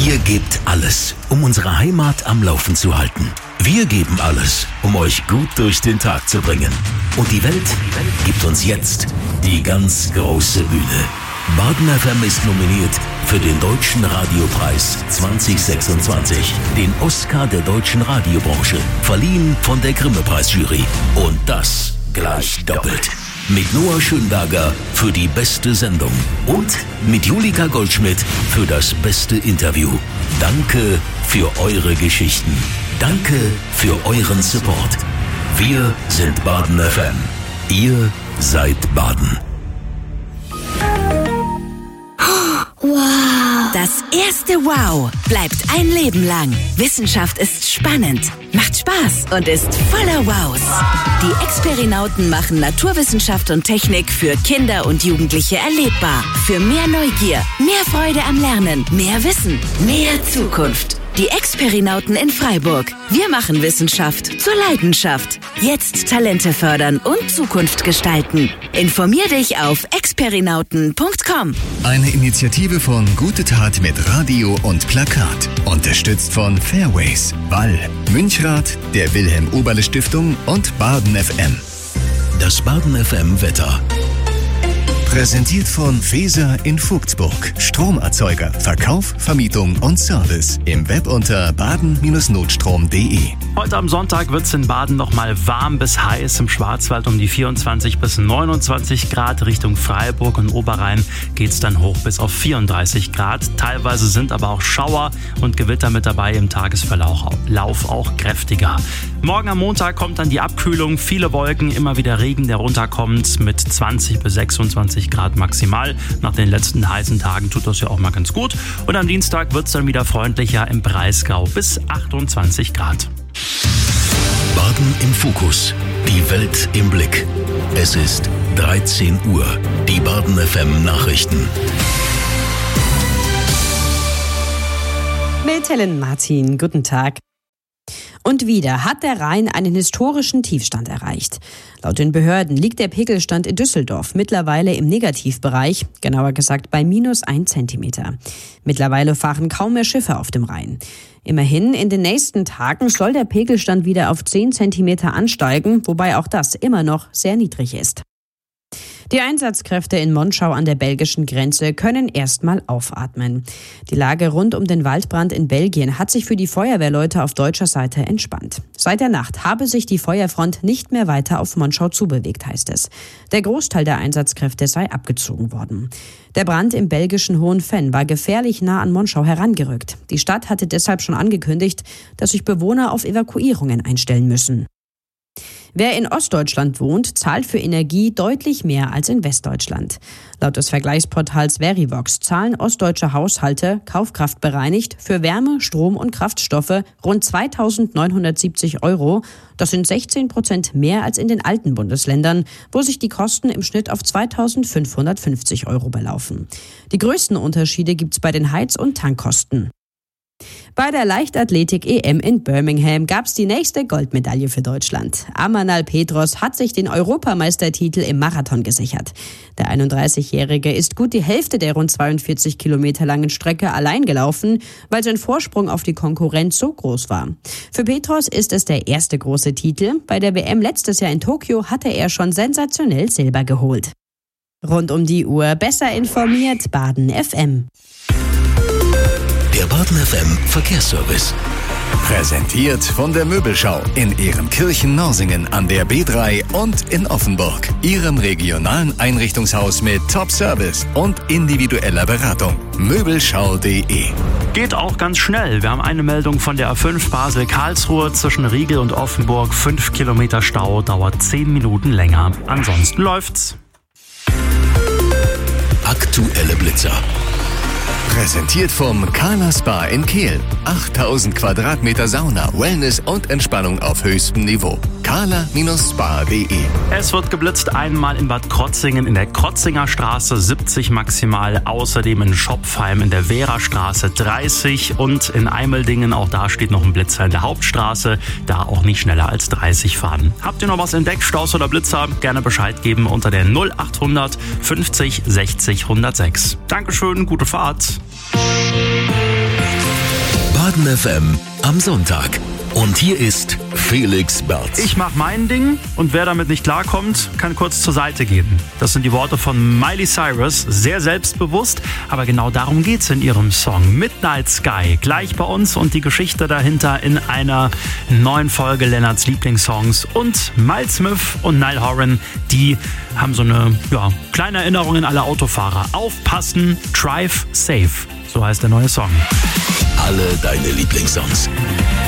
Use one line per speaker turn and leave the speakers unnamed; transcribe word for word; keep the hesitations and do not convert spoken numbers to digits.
Ihr gebt alles, um unsere Heimat am Laufen zu halten. Wir geben alles, um euch gut durch den Tag zu bringen. Und die Welt gibt uns jetzt die ganz große Bühne. Baden F M ist nominiert für den Deutschen Radiopreis zwanzig sechsundzwanzig, den Oscar der deutschen Radiobranche, verliehen von der Grimme-Preisjury. Und das gleich doppelt. Mit Noah Schönberger für die beste Sendung und mit Julika Goldschmidt für das beste Interview. Danke für eure Geschichten. Danke für euren Support. Wir sind Baden F M. Ihr seid Baden.
Wow! Das erste Wow bleibt ein Leben lang. Wissenschaft ist spannend, macht Spaß und ist voller Wows. Die Experinauten machen Naturwissenschaft und Technik für Kinder und Jugendliche erlebbar. Für mehr Neugier, mehr Freude am Lernen, mehr Wissen, mehr Zukunft. Die Experinauten in Freiburg. Wir machen Wissenschaft zur Leidenschaft. Jetzt Talente fördern und Zukunft gestalten. Informier dich auf experinauten punkt com.
Eine Initiative von Gute Tat mit Radio und Plakat. Unterstützt von Fairways, Wall, Münchrath, der Wilhelm-Oberle-Stiftung und Baden F M.
Das Baden F M Wetter.
Präsentiert von Feser in Vogtsburg. Stromerzeuger, Verkauf, Vermietung und Service. Im Web unter baden Notstrom punkt de.
Heute am Sonntag wird es in Baden nochmal warm bis heiß. Im Schwarzwald um die vierundzwanzig bis neunundzwanzig Grad. Richtung Freiburg und Oberrhein geht es dann hoch bis auf vierunddreißig Grad. Teilweise sind aber auch Schauer und Gewitter mit dabei, im Tagesverlauf Lauf auch kräftiger. Morgen am Montag kommt dann die Abkühlung. Viele Wolken, immer wieder Regen, der runterkommt mit zwanzig bis sechsundzwanzig Grad maximal. Nach den letzten heißen Tagen tut das ja auch mal ganz gut. Und am Dienstag wird es dann wieder freundlicher im Breisgau bis achtundzwanzig Grad.
Baden im Fokus. Die Welt im Blick. Es ist dreizehn Uhr. Die Baden F M Nachrichten.
Mit Helen Martin. Guten Tag. Und wieder hat der Rhein einen historischen Tiefstand erreicht. Laut den Behörden liegt der Pegelstand in Düsseldorf mittlerweile im Negativbereich, genauer gesagt bei minus ein Zentimeter. Mittlerweile fahren kaum mehr Schiffe auf dem Rhein. Immerhin, in den nächsten Tagen soll der Pegelstand wieder auf zehn Zentimeter ansteigen, wobei auch das immer noch sehr niedrig ist. Die Einsatzkräfte in Monschau an der belgischen Grenze können erstmal aufatmen. Die Lage rund um den Waldbrand in Belgien hat sich für die Feuerwehrleute auf deutscher Seite entspannt. Seit der Nacht habe sich die Feuerfront nicht mehr weiter auf Monschau zubewegt, heißt es. Der Großteil der Einsatzkräfte sei abgezogen worden. Der Brand im belgischen Hohenfenn war gefährlich nah an Monschau herangerückt. Die Stadt hatte deshalb schon angekündigt, dass sich Bewohner auf Evakuierungen einstellen müssen. Wer in Ostdeutschland wohnt, zahlt für Energie deutlich mehr als in Westdeutschland. Laut des Vergleichsportals Verivox zahlen ostdeutsche Haushalte, kaufkraftbereinigt, für Wärme, Strom und Kraftstoffe rund zweitausendneunhundertsiebzig Euro. Das sind sechzehn Prozent mehr als in den alten Bundesländern, wo sich die Kosten im Schnitt auf zweitausendfünfhundertfünfzig Euro belaufen. Die größten Unterschiede gibt's bei den Heiz- und Tankkosten. Bei der Leichtathletik-E M in Birmingham gab es die nächste Goldmedaille für Deutschland. Amanal Petros hat sich den Europameistertitel im Marathon gesichert. Der einunddreißigjährige ist gut die Hälfte der rund zweiundvierzig Kilometer langen Strecke allein gelaufen, weil sein Vorsprung auf die Konkurrenz so groß war. Für Petros ist es der erste große Titel. Bei der W M letztes Jahr in Tokio hatte er schon sensationell Silber geholt. Rund um die Uhr besser informiert, Baden F M.
Der Baden F M Verkehrsservice.
Präsentiert von der Möbelschau in Ehrenkirchen-Norsingen an der B drei und in Offenburg. Ihrem regionalen Einrichtungshaus mit Top-Service und individueller Beratung. Möbelschau punkt de.
Geht auch ganz schnell. Wir haben eine Meldung von der A fünf Basel-Karlsruhe zwischen Riegel und Offenburg. Fünf Kilometer Stau, dauert zehn Minuten länger. Ansonsten läuft's.
Aktuelle Blitzer.
Präsentiert vom Kala Spa in Kehl. achttausend Quadratmeter Sauna, Wellness und Entspannung auf höchstem Niveau. kala Spa punkt de.
Es wird geblitzt einmal in Bad Krotzingen in der Krotzinger Straße siebzig maximal, außerdem in Schopfheim in der Wehrastraße dreißig und in Eimeldingen, auch da steht noch ein Blitzer in der Hauptstraße, da auch nicht schneller als dreißig fahren. Habt ihr noch was entdeckt, Staus oder Blitzer? Gerne Bescheid geben unter der null achthundert fünfzig sechzig hundertsechs. Dankeschön, gute Fahrt.
Baden F M am Sonntag. Und hier ist Felix Berz.
Ich mach mein Ding und wer damit nicht klarkommt, kann kurz zur Seite gehen. Das sind die Worte von Miley Cyrus, sehr selbstbewusst, aber genau darum geht's in ihrem Song Midnight Sky. Gleich bei uns und die Geschichte dahinter in einer neuen Folge Lennarts Lieblingssongs. Und Miles Smith und Niall Horan, die haben so eine ja, kleine Erinnerung an alle Autofahrer. Aufpassen, drive safe, so heißt der neue Song.
Alle deine Lieblingssongs.